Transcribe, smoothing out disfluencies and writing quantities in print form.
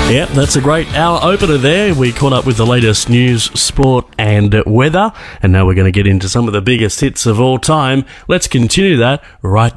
Yep, that's a great hour opener there. We caught up with the latest news, sport and weather, and now we're going to get into some of the biggest hits of all time. Let's continue that right